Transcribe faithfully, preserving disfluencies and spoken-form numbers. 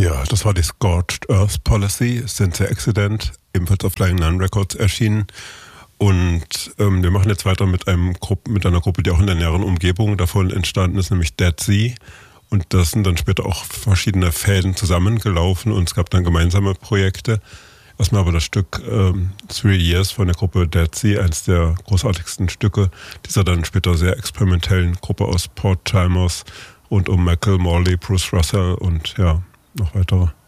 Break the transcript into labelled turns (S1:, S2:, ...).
S1: Ja, das war die Scorched Earth Policy, Sincere Accident, ebenfalls auf Flying Nun Records erschienen. Und ähm, wir machen jetzt weiter mit einem Gruppe, mit einer Gruppe, die auch in der näheren Umgebung davon entstanden ist, nämlich Dead Sea. Und das sind dann später auch verschiedene Fäden zusammengelaufen und es gab dann gemeinsame Projekte. Erstmal aber das Stück ähm, Three Years von der Gruppe Dead Sea, eines der großartigsten Stücke dieser dann später sehr experimentellen Gruppe aus Port Chalmers rund um Michael Morley, Bruce Russell und ja, noch weitere.